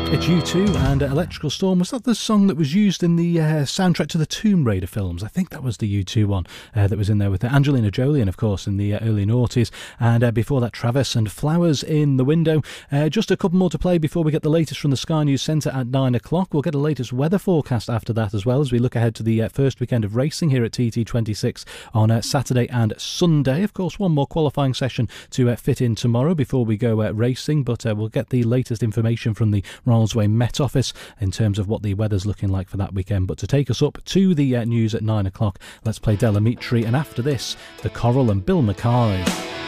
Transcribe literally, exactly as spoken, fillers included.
It's U two and uh, Electrical Storm. Was that the song that was used in the uh, soundtrack to the Tomb Raider films? I think that was the U two one uh, that was in there with Angelina Jolie, and of course in the uh, early noughties. And uh, before that, Travis and Flowers in the Window. Uh, just a couple more to play before we get the latest from the Sky News Centre at nine o'clock. We'll get a latest weather forecast after that as well, as we look ahead to the uh, first weekend of racing here at T T twenty-six on uh, Saturday and Sunday. Of course, one more qualifying session to uh, fit in tomorrow before we go uh, racing, but uh, we'll get the latest information from the Rolls-Way Met Office in terms of what the weather's looking like for that weekend. But to take us up to the uh, news at nine o'clock, let's play Delamitri, and after this, the Coral and Bill McCartney.